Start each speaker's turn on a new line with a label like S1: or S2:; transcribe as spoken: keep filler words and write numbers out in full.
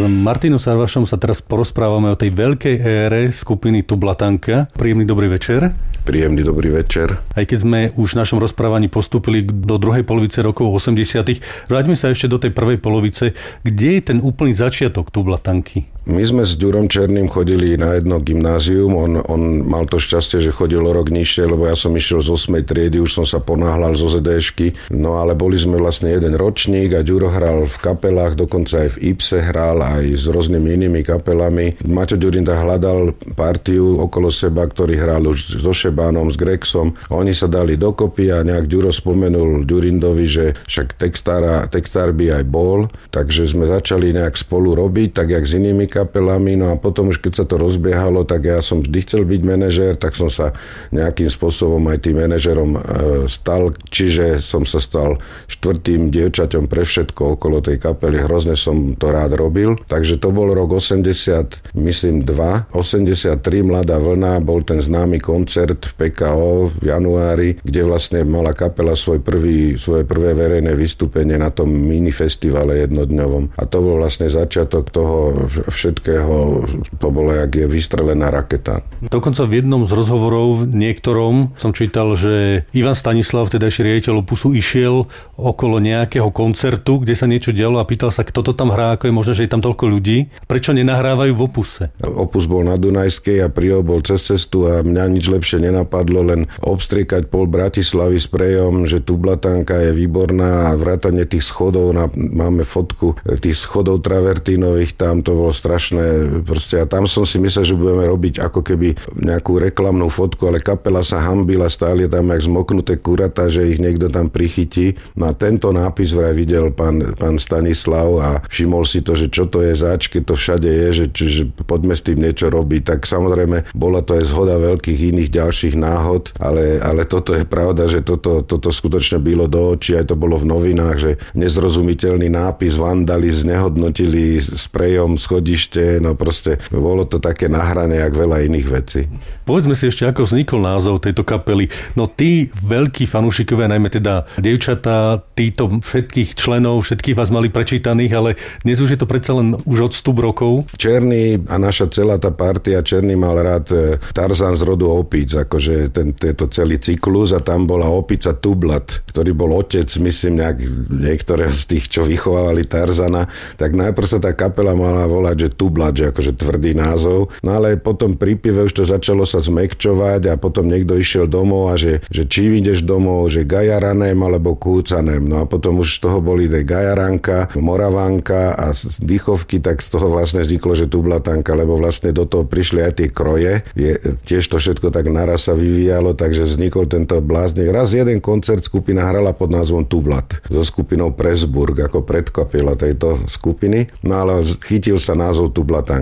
S1: Martinom Sarvašom sa teraz porozprávame o tej veľkej ére skupiny Tublatanka. Príjemný dobrý večer.
S2: Príjemný dobrý večer.
S1: Aj keď sme už v našom rozprávaní postúpili do druhej polovice rokov osemdesiatych, vráťme sa ešte do tej prvej polovice. Kde je ten úplný začiatok Tublatanky?
S2: My sme s Ďurom Černým chodili na jedno gymnázium. On, on mal to šťastie, že chodil o rok nižšie, lebo ja som išiel z ôsmej triedy, už som sa ponáhľal zo zet déšky. No ale boli sme vlastne jeden ročník a Ďuro hral v kapelách, dokonca aj v Ipse hral, aj s rôznymi inými kapelami. Maťo Ďurinda hľadal partiu okolo seba, ktorý hral už so Šebánom, s Grexom. Oni sa dali dokopy a nejak Ďuro spomenul Ďurindovi, že však textára, textár by aj bol, takže sme začali nejak spolu robiť, tak jak s inými kapelami, no a potom už keď sa to rozbiehalo, tak ja som vždy chcel byť manažér, tak som sa nejakým spôsobom aj tým manažérom e, stal, čiže som sa stal štvrtým dievčaťom pre všetko okolo tej kapely, hrozne som to rád robil, takže to bol rok osemdesiat, myslím dva, osemdesiattri Mladá vlna, bol ten známy koncert v pé ká ó v januári, kde vlastne mala kapela svoj prvý, svoje prvé verejné vystúpenie na tom minifestivale jednodňovom a to bol vlastne začiatok toho všetkého, to bolo, jak je vystrelená raketa.
S1: Dokonca v jednom z rozhovorov niektorom som čítal, že Ivan Stanislav, vtedajší riaditeľ Opusu, išiel okolo nejakého koncertu, kde sa niečo dialo a pýtal sa, kto to tam hrá, ako je možné, že je tam toľko ľudí. Prečo nenahrávajú v Opuse?
S2: Opus bol na Dunajskej a Priho bol cez cestu a mňa nič lepšie nenapadlo, len obstriekať pol Bratislavy sprejom, že Tublatanka je výborná a vrátane tých schodov, na, máme fotku tých schodov travertínových, tam to bolo strašné, proste a tam som si myslel, že budeme robiť ako keby nejakú reklamnú fotku, ale kapela sa hanbila, stáli tam jak zmoknuté kuratá, že ich niekto tam prichytí. No a tento nápis vraj videl pán, pán Stanislav a všimol si to, že čo to je zač, keď to všade je, že, že poďme s tým niečo robiť. Tak samozrejme, bola to aj zhoda veľkých iných ďalších náhod, ale, ale toto je pravda, že toto, toto skutočne bylo do očí, aj to bolo v novinách, že nezrozumiteľný nápis vandali znehodnotili sprejom schodište, no proste bolo to také nahrané, jak veľa iných vecí.
S1: Povedzme si ešte, ako vznikol názov tejto kapely. No tí veľkí fanúšikovia, najmä teda dievčatá, títo všetkých členov, všetkých vás mali prečítaných, ale dnes už je to predsa len už odstup rokov.
S2: Černý a naša celá tá partia, Černý mal rád Tarzan z rodu opíc, akože ten, tento celý cyklus a tam bola opica Tublat, ktorý bol otec, myslím, nejak niektorého z tých, čo vychovávali Tarzana, tak najprv sa tá kapela mala volať, že Tublat, že akože tvrdý názov, no ale potom pri pive už to začalo sa zmäkčovať a potom niekto išiel domov a že, že čím ideš domov, že Gajaranem alebo Kúcanem, no a potom už z toho boli tej Gajaranka, Moravanka a z Dychovky, tak z toho vlastne vzniklo, že Tublatanka, lebo vlastne do toho prišli aj tie kroje, je, tiež to všetko tak naraz sa vyvíjalo, takže vznikol tento bláznik. Raz jeden koncert skupina hrala pod názvom Tublat so skupinou Pressburg ako predkapela tejto skupiny, no ale chytil sa názov Tublatanka.